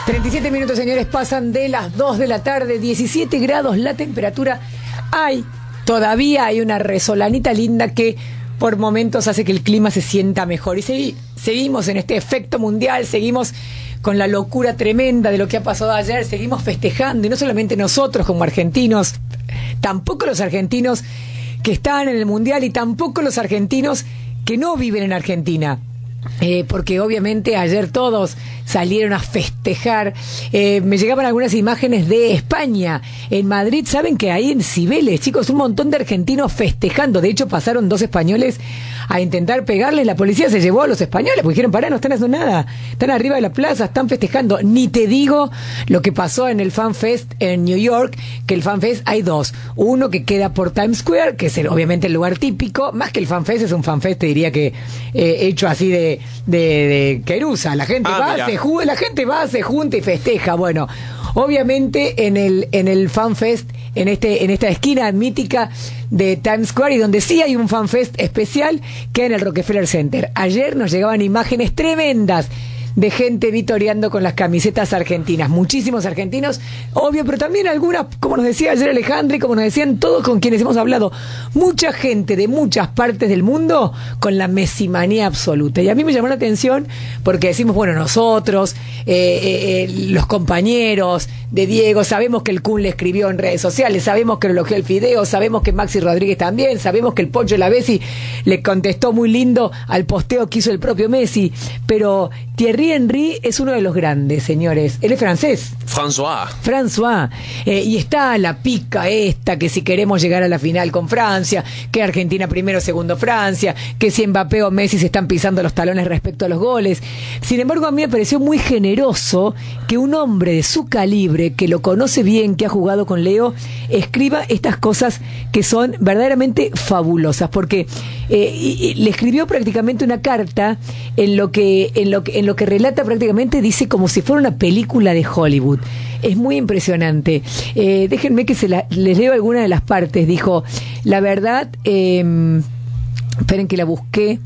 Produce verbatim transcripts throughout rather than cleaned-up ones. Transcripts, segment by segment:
treinta y siete minutos, señores, pasan de las dos de la tarde, diecisiete grados la temperatura. Hay, todavía hay una resolanita linda que por momentos hace que el clima se sienta mejor. Y segui- seguimos en este efecto mundial, seguimos con la locura tremenda de lo que ha pasado ayer, seguimos festejando, y no solamente nosotros como argentinos, tampoco los argentinos que están en el mundial y tampoco los argentinos que no viven en Argentina. Eh, porque obviamente ayer todos salieron a festejar. Eh, me llegaban algunas imágenes de España. En Madrid, saben que ahí en Cibeles, chicos, un montón de argentinos festejando. De hecho, pasaron dos españoles a intentar pegarles. La policía se llevó a los españoles porque dijeron: pará, no están haciendo nada. Están arriba de la plaza, están festejando. Ni te digo lo que pasó en el Fan Fest en New York, que el Fan Fest hay dos. Uno que queda por Times Square, que es el, obviamente el lugar típico. Más que el Fan Fest, es un Fan Fest, te diría que eh, hecho así de de, de querusa. La gente Ah, va, mira. se ju- la gente va, se junta y festeja. Bueno, obviamente en el en el Fan Fest, en este en esta esquina mítica de Times Square, y donde sí hay un Fan Fest especial, que en el Rockefeller Center. Ayer nos llegaban imágenes tremendas de gente vitoreando con las camisetas argentinas. Muchísimos argentinos, obvio, pero también algunas, como nos decía ayer Alejandro, y como nos decían todos con quienes hemos hablado, mucha gente de muchas partes del mundo con la mesimanía absoluta. Y a mí me llamó la atención porque decimos, bueno, nosotros, eh, eh, eh, los compañeros de Diego, sabemos que el Kun le escribió en redes sociales, sabemos que lo elogió el Fideo, sabemos que Maxi Rodríguez también, sabemos que el Pocho Lavesi le contestó muy lindo al posteo que hizo el propio Messi, pero Thierry Henry es uno de los grandes, señores. Él es francés. François. François. Eh, y está la pica esta, que si queremos llegar a la final con Francia, que Argentina primero, segundo Francia, que si Mbappé o Messi se están pisando los talones respecto a los goles. Sin embargo, a mí me pareció muy generoso que un hombre de su calibre, que lo conoce bien, que ha jugado con Leo, escriba estas cosas que son verdaderamente fabulosas, porque eh, y, y le escribió prácticamente una carta en lo que, en lo que, en lo que relata prácticamente, dice como si fuera una película de Hollywood. Es muy impresionante. Eh, déjenme que se la, les leo alguna de las partes. Dijo, la verdad, eh, esperen que la busqué,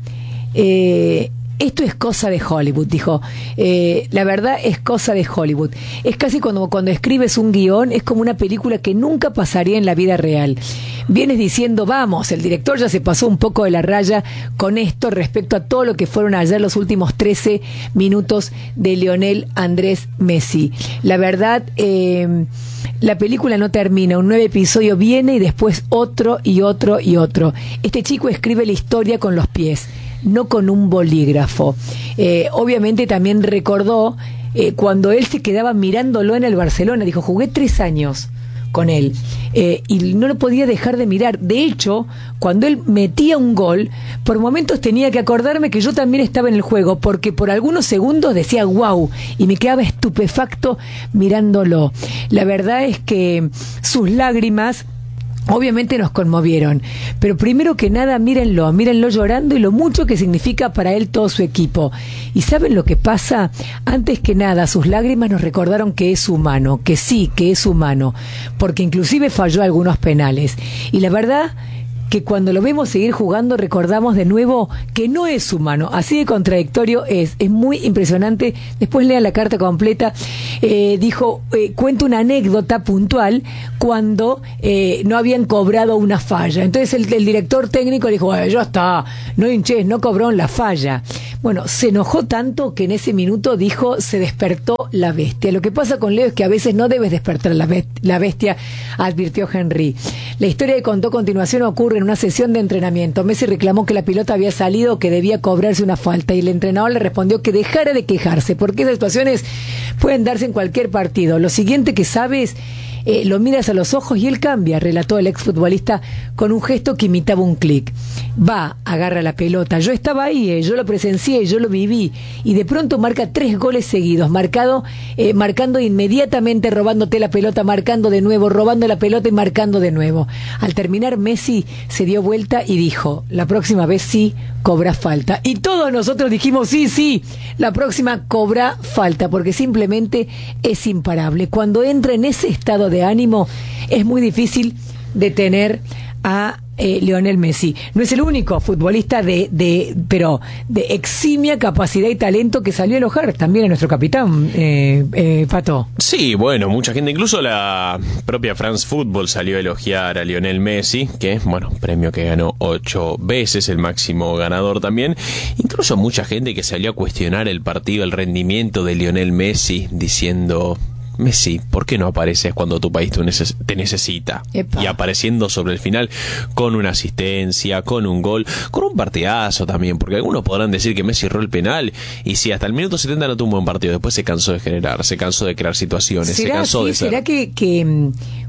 eh, esto es cosa de Hollywood, dijo. Eh, la verdad es cosa de Hollywood. Es casi como cuando escribes un guión, es como una película que nunca pasaría en la vida real. Vienes diciendo, vamos, el director ya se pasó un poco de la raya con esto respecto a todo lo que fueron ayer los últimos trece minutos de Lionel Andrés Messi. La verdad, eh, la película no termina, un nuevo episodio viene y después otro y otro y otro. Este chico escribe la historia con los pies, no con un bolígrafo. Eh, obviamente también recordó eh, cuando él se quedaba mirándolo en el Barcelona. Dijo, jugué tres años con él eh, y no lo podía dejar de mirar. De hecho, cuando él metía un gol, por momentos tenía que acordarme que yo también estaba en el juego, porque por algunos segundos decía wow, y me quedaba estupefacto mirándolo. La verdad es que sus lágrimas obviamente nos conmovieron, pero primero que nada mírenlo, mírenlo llorando y lo mucho que significa para él todo su equipo. ¿Y saben lo que pasa? Antes que nada, sus lágrimas nos recordaron que es humano, que sí, que es humano, porque inclusive falló algunos penales. Y la verdad que cuando lo vemos seguir jugando recordamos de nuevo que no es humano, así de contradictorio es, es muy impresionante. Después lea la carta completa. Eh, dijo, eh, cuenta una anécdota puntual cuando eh, no habían cobrado una falla. Entonces el, el director técnico le dijo, ya está, no hinches, no cobraron la falla. Bueno, se enojó tanto que en ese minuto dijo, se despertó la bestia. Lo que pasa con Leo es que a veces no debes despertar la, be- la bestia, advirtió Henry. La historia que contó a continuación ocurre en una sesión de entrenamiento. Messi reclamó que la pelota había salido, que debía cobrarse una falta, y el entrenador le respondió que dejara de quejarse, porque esas situaciones pueden darse en cualquier partido. Lo siguiente que sabes, eh, lo miras a los ojos y él cambia, relató el exfutbolista con un gesto que imitaba un clic. Va, agarra la pelota. Yo estaba ahí, eh, yo lo presencié, yo lo viví, y de pronto marca tres goles seguidos, marcado, eh, marcando inmediatamente, robándote la pelota, marcando de nuevo, robando la pelota y marcando de nuevo. Al terminar, Messi se dio vuelta y dijo, la próxima vez sí cobra falta. Y todos nosotros dijimos, sí, sí, la próxima cobra falta, porque simplemente es imparable. Cuando entra en ese estado de ánimo, es muy difícil detener a eh, Lionel Messi. No es el único futbolista de, de, pero de eximia capacidad y talento que salió a elogiar también a nuestro capitán, eh, eh, Pato. Sí, bueno, mucha gente, incluso la propia France Football salió a elogiar a Lionel Messi, que, bueno, premio que ganó ocho veces, el máximo ganador también. Incluso mucha gente que salió a cuestionar el partido, el rendimiento de Lionel Messi, diciendo: Messi, ¿por qué no apareces cuando tu país te necesita? Epa. Y apareciendo sobre el final con una asistencia, con un gol, con un partidazo también, porque algunos podrán decir que Messi erró el penal, y sí, hasta el minuto setenta no tuvo un buen partido, después se cansó de generar, se cansó de crear situaciones, se cansó sí, de ser... ¿Será que, que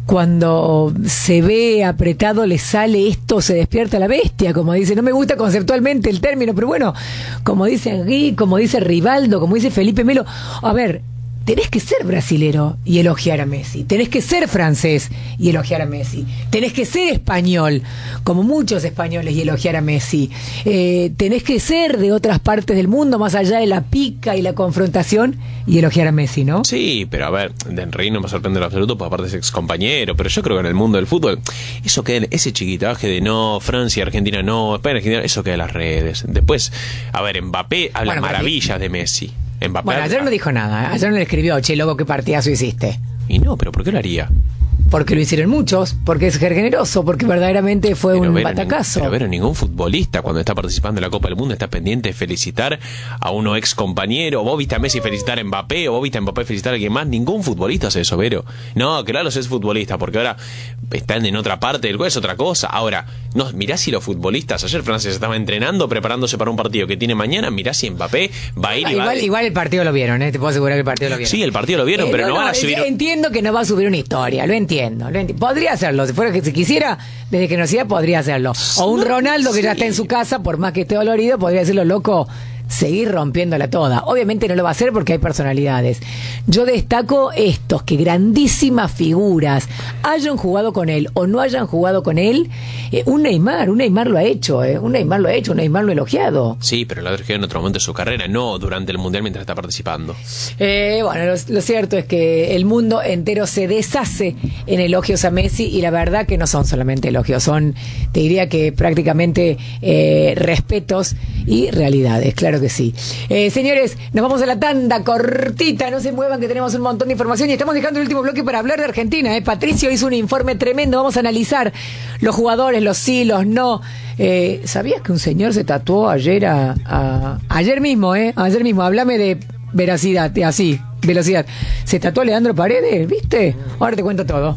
cuando se ve apretado le sale esto, se despierta la bestia, como dice? No me gusta conceptualmente el término, pero bueno, como dice Henry, como dice Rivaldo, como dice Felipe Melo, a ver, tenés que ser brasilero y elogiar a Messi. Tenés que ser francés y elogiar a Messi. Tenés que ser español, como muchos españoles, y elogiar a Messi. Eh, tenés que ser de otras partes del mundo, más allá de la pica y la confrontación, y elogiar a Messi, ¿no? Sí, pero a ver, de Henry no me sorprende en absoluto, porque aparte es ex compañero, pero yo creo que en el mundo del fútbol, eso queda, ese chiquitaje de no, Francia, Argentina no, España, Argentina, eso queda en las redes. Después, a ver, Mbappé habla bueno, maravillas de Messi. Mbappé, bueno, ayer no dijo nada. Ayer no le escribió: che, loco, qué partidazo hiciste. Y no, pero ¿por qué lo haría? Porque lo hicieron muchos, porque es generoso, porque verdaderamente fue pero un ver, batacazo. Pero ver, ningún futbolista cuando está participando en la Copa del Mundo está pendiente de felicitar a uno ex compañero. Vos viste a Messi felicitar a Mbappé, o vos viste a Mbappé felicitar a alguien más. Ningún futbolista hace eso, Vero. No, claro, es futbolista, porque ahora están en otra parte del juego, es otra cosa. Ahora, no, mirá si los futbolistas, ayer Francia se estaba entrenando, preparándose para un partido que tiene mañana, mirá si Mbappé va a ir y igual, va a... Igual el partido lo vieron, ¿eh? Te puedo asegurar que el partido lo vieron. Sí, el partido lo vieron, eh, pero no, no van a subir... Entiendo que no va a subir una historia, lo entiendo, lo entiendo. Podría hacerlo, si fuera que si quisiera, desde que no sea, podría hacerlo. O un Ronaldo que sí. ya está en su casa, por más que esté dolorido, podría decirlo, loco, seguir rompiéndola toda. Obviamente no lo va a hacer porque hay personalidades. Yo destaco estos, que grandísimas figuras hayan jugado con él o no hayan jugado con él. Eh, un Neymar, un Neymar lo ha hecho, eh. un Neymar lo ha hecho, un Neymar lo ha elogiado. Sí, pero lo ha elogiado en otro momento de su carrera, no durante el Mundial mientras está participando. Eh, bueno, lo, lo cierto es que el mundo entero se deshace en elogios a Messi, y la verdad que no son solamente elogios, son, te diría que prácticamente eh, respetos y realidades, claro que sí. Eh, señores, nos vamos a la tanda cortita, no se muevan que tenemos un montón de información y estamos dejando el último bloque para hablar de Argentina. Eh. Patricio hizo un informe tremendo, vamos a analizar los jugadores, los sí, los no. Eh, ¿Sabías que un señor se tatuó ayer a, a ayer mismo, eh? Ayer mismo, háblame de veracidad, así, velocidad. Se tatuó a Leandro Paredes, ¿viste? Ahora te cuento todo.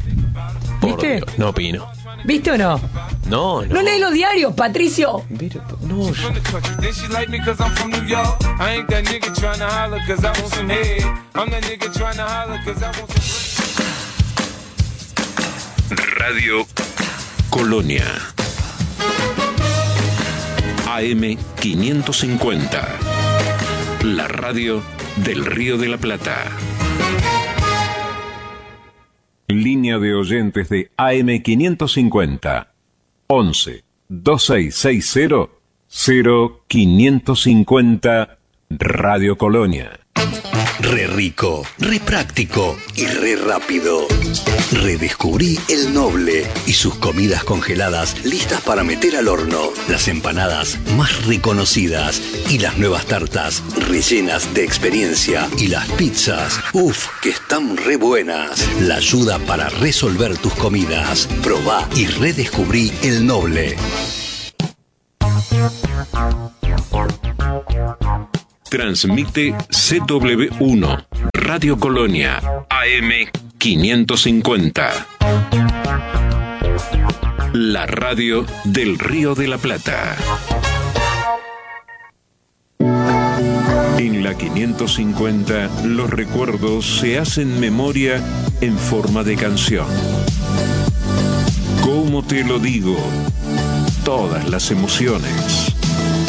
¿Viste? Por Dios, no opino. ¿Viste o no? No, no. No lees los diarios, Patricio. Mira, no. Radio Colonia. A M quinientos cincuenta. La radio del Río de la Plata. Línea de oyentes de A M quinientos cincuenta. once, veintiséis sesenta, cero quinientos cincuenta. Radio Colonia. Re rico, re práctico y re rápido. Redescubrí El Noble y sus comidas congeladas listas para meter al horno. Las empanadas más reconocidas y las nuevas tartas rellenas de experiencia. Y las pizzas, uff, que están re buenas. La ayuda para resolver tus comidas. Probá y redescubrí El Noble. Transmite C W uno, Radio Colonia, A M quinientos cincuenta. La radio del Río de la Plata. En la quinientos cincuenta, los recuerdos se hacen memoria en forma de canción. ¿Cómo te lo digo? Todas las emociones.